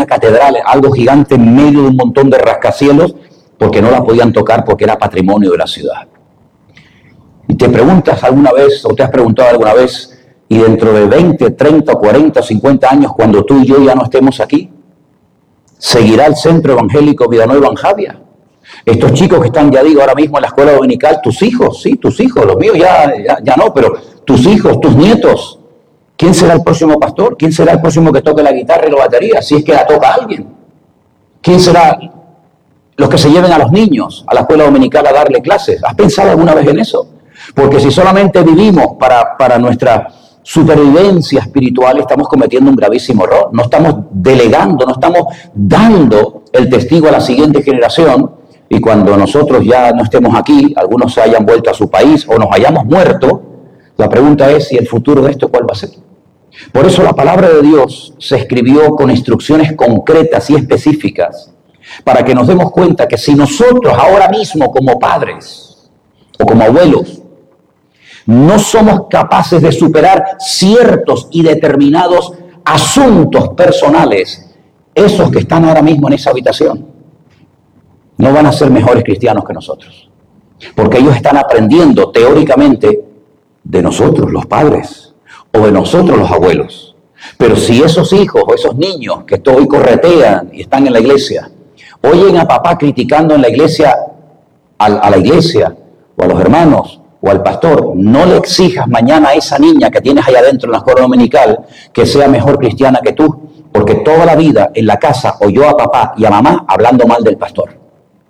catedral, algo gigante en medio de un montón de rascacielos, porque no la podían tocar porque era patrimonio de la ciudad. Y te preguntas alguna vez, o te has preguntado alguna vez, y dentro de 20, 30, 40, 50 años, cuando tú y yo ya no estemos aquí, ¿seguirá el Centro Evangélico Villanueva en Javia? Estos chicos que están, ya digo, ahora mismo en la escuela dominical, tus hijos, sí, tus hijos, los míos ya no, pero tus hijos, tus nietos, ¿quién será el próximo pastor? ¿Quién será el próximo que toque la guitarra y la batería? Si es que la toca alguien. ¿Quién será los que se lleven a los niños a la escuela dominical a darle clases? ¿Has pensado alguna vez en eso? Porque si solamente vivimos para nuestra supervivencia espiritual, estamos cometiendo un gravísimo error. No estamos delegando, no estamos dando el testigo a la siguiente generación, y cuando nosotros ya no estemos aquí, algunos se hayan vuelto a su país o nos hayamos muerto, la pregunta es, ¿y el futuro de esto cuál va a ser? Por eso la palabra de Dios se escribió con instrucciones concretas y específicas, para que nos demos cuenta que si nosotros ahora mismo como padres o como abuelos no somos capaces de superar ciertos y determinados asuntos personales, esos que están ahora mismo en esa habitación no van a ser mejores cristianos que nosotros, porque ellos están aprendiendo teóricamente de nosotros, los padres, o de nosotros, los abuelos. Pero si esos hijos o esos niños que hoy corretean y están en la iglesia, oyen a papá criticando en la iglesia, a la iglesia, o a los hermanos, o al pastor, no le exijas mañana a esa niña que tienes allá adentro en la escuela dominical que sea mejor cristiana que tú, porque toda la vida en la casa oyó a papá y a mamá hablando mal del pastor.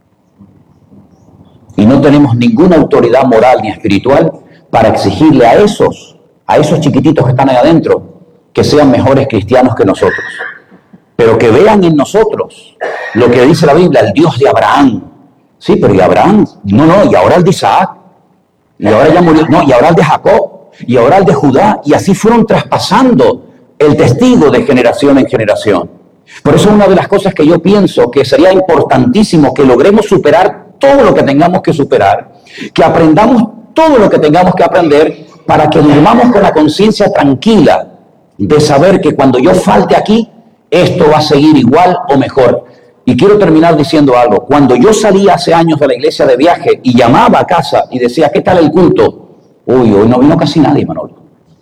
Y no tenemos ninguna autoridad moral ni espiritual para exigirle a esos chiquititos que están ahí adentro que sean mejores cristianos que nosotros. Pero que vean en nosotros lo que dice la Biblia, el Dios de Abraham. Sí, pero ¿y Abraham? No, y ahora el de Isaac. Y ahora ya murió. No, y ahora el de Jacob. Y ahora el de Judá. Y así fueron traspasando el testigo de generación en generación. Por eso una de las cosas que yo pienso que sería importantísimo que logremos superar todo lo que tengamos que superar, que aprendamos todo lo que tengamos que aprender para que durmamos con la conciencia tranquila de saber que cuando yo falte aquí, esto va a seguir igual o mejor. Y quiero terminar diciendo algo. Cuando yo salía hace años de la iglesia de viaje y llamaba a casa y decía, ¿qué tal el culto? Uy, hoy no vino casi nadie, Manolo.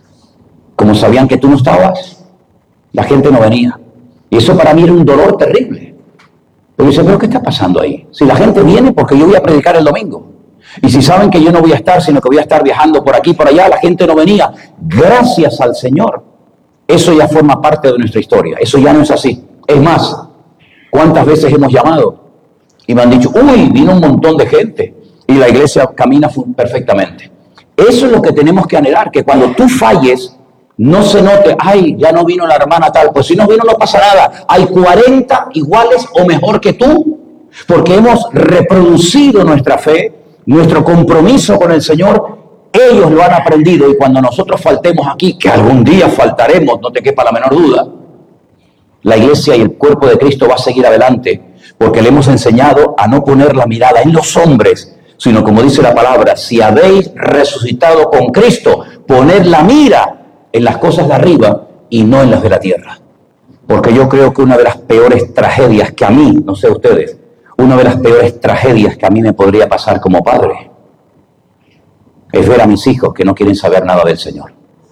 Como sabían que tú no estabas, la gente no venía. Y eso para mí era un dolor terrible. Pero yo decía, ¿pero qué está pasando ahí? Si la gente viene porque yo voy a predicar el domingo. Y si saben que yo no voy a estar, sino que voy a estar viajando por aquí y por allá, la gente no venía. Gracias al Señor. Eso ya forma parte de nuestra historia. Eso ya no es así. Es más, ¿cuántas veces hemos llamado? Y me han dicho, uy, vino un montón de gente. Y la iglesia camina perfectamente. Eso es lo que tenemos que anhelar, que cuando tú falles, no se note, ay, ya no vino la hermana tal. Pues si no vino no pasa nada. Hay 40 iguales o mejor que tú. Porque hemos reproducido nuestra fe, nuestro compromiso con el Señor. Ellos lo han aprendido y cuando nosotros faltemos aquí, que algún día faltaremos, no te quepa la menor duda, la iglesia y el cuerpo de Cristo va a seguir adelante porque le hemos enseñado a no poner la mirada en los hombres, sino como dice la palabra, si habéis resucitado con Cristo, poned la mira en las cosas de arriba y no en las de la tierra. Porque yo creo que una de las peores tragedias que a mí, no sé ustedes, una de las peores tragedias que a mí me podría pasar como padre es ver a mis hijos que no quieren saber nada del Señor.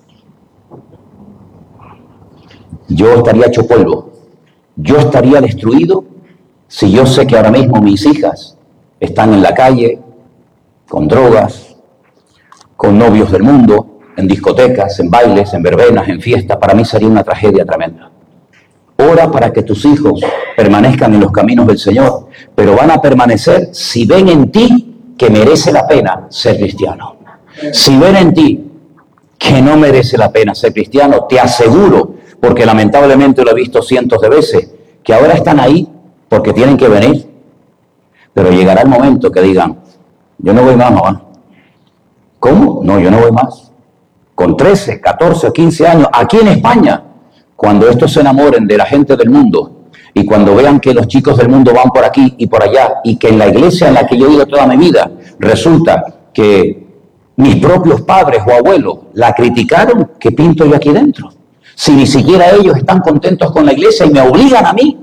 Yo estaría hecho polvo, yo estaría destruido si yo sé que ahora mismo mis hijas están en la calle, con drogas, con novios del mundo, en discotecas, en bailes, en verbenas, en fiestas. Para mí sería una tragedia tremenda. Ora para que tus hijos permanezcan en los caminos del Señor, pero van a permanecer si ven en ti que merece la pena ser cristiano. Si ven en ti que no merece la pena ser cristiano, te aseguro, porque lamentablemente lo he visto cientos de veces, que ahora están ahí porque tienen que venir. Pero llegará el momento que digan, yo no voy más, mamá. ¿Cómo? No, yo no voy más. Con 13, 14 o 15 años, aquí en España, cuando estos se enamoren de la gente del mundo y cuando vean que los chicos del mundo van por aquí y por allá y que en la iglesia en la que yo he ido toda mi vida resulta que mis propios padres o abuelos la criticaron, ¿qué pinto yo aquí dentro? Si ni siquiera ellos están contentos con la iglesia y me obligan a mí